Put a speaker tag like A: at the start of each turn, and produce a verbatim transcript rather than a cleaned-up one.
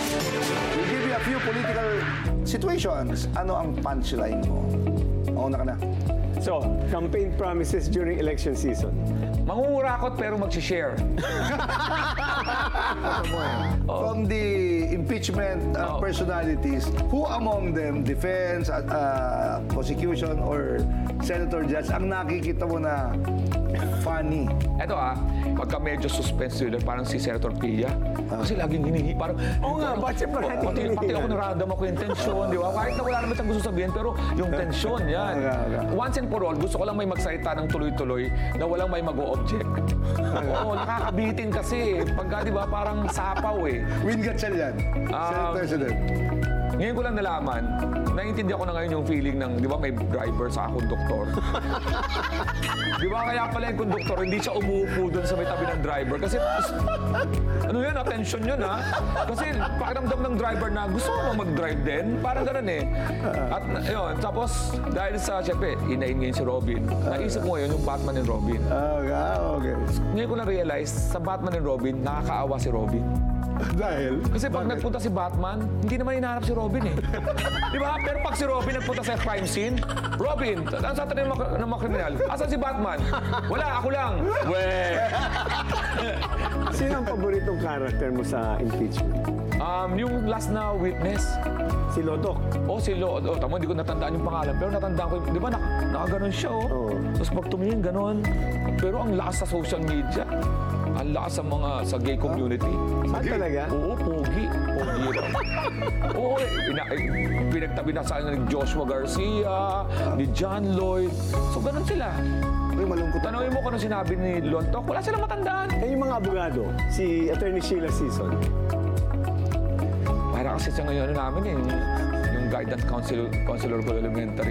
A: We'll give you a few political situations. Ano ang punchline mo? Mauna ka na.
B: So, campaign promises during election season.
C: Mangungurakot pero mag-share.
A: From the impeachment uh,
C: Oh.
A: personalities, who among them, defense, uh, uh, prosecution, or senator judge, ang nakikita mo na funny?
C: Eto ah, pagka medyo suspense thriller, parang si Senator Pilla. Kasi laging hinihi, parang...
B: Oo nga,
C: parang-
B: ba't siya parang
C: pati, pati
B: hinihingi
C: ako
B: yan?
C: naradam ako yung tensyon, di ba? Kahit na wala naman siyang gusto sabihin, pero yung tensyon, yan.
A: Okay, okay.
C: Once and for all, gusto ko lang may magsalita ng tuloy-tuloy na walang may mag-o-object. Oo, nakakabitin kasi. Pagka, di ba, parang sapaw eh.
A: Win Gatchal yan, Senate
C: Um,
A: President.
C: Ngayon ko lang nalaman, naiintindihan ko na ngayon yung feeling ng, di ba, may driver sa konduktor. Di ba, kaya pala yung konduktor, hindi siya umuupo doon sa may tabi ng driver. Kasi, ano yun, attention yun, ha? Kasi pakiramdam ng driver na gusto mo mag-drive din. Parang ganun eh. At yun, tapos, dahil sa, syempre, inain ngayon si Robin. Naisip mo ngayon yung Batman and Robin.
A: Okay, okay.
C: Ngayon ko na-realize, sa Batman and Robin, nakakaawa si Robin.
A: Dahil?
C: Kasi pag nagpunta si Batman, hindi naman hinahanap si Robin eh. Di ba? Pero pag si Robin nagpunta sa crime scene, Robin, ang sa tanin ng mga, ng mga kriminal, asan si Batman? Wala, ako lang. Weh!
B: Sino ang paboritong character mo sa impeachment?
C: Um, yung last na witness,
B: Si Lodok.
C: oh, si Lo, oh, tama, hindi ko natandaan yung pangalan, pero natandaan ko, yung- di ba, nak nakaganon siya, oh.
B: Oo.
C: Tapos pag tumingin, ganon. Pero ang lakas sa social media, ang lakas sa mga, sa gay community.
B: Saan talaga?
C: Oo, pogi. Pogi raw. Oo, ina, eh, pinagtabi na sa akin ni Joshua Garcia, ni John Lloyd. So, ganun sila.
A: Uy, malungkot ako.
C: Tanungin mo kung ano sinabi ni Lontok, wala silang matandaan.
B: Eh, yung mga abogado, si Attorney Sheila Season.
C: Para kasi sa ngayon ano namin eh, yung guidance counselor, counselor ko elementary.